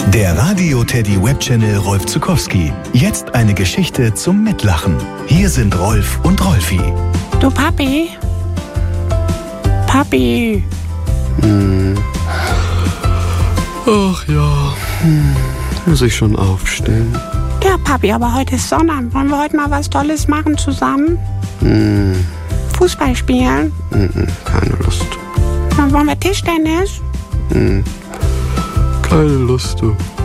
Der Radio Teddy Webchannel Rolf Zuckowski. Jetzt eine Geschichte zum Mitlachen. Hier sind Rolf und Rolfi. Du Papi? Papi? Ach ja, muss ich schon aufstehen? Ja, Papi, aber heute ist Sonnabend. Wollen wir heute mal was Tolles machen zusammen? Fußball spielen? Keine Lust. Dann wollen wir Tischtennis? Keine Lust, du.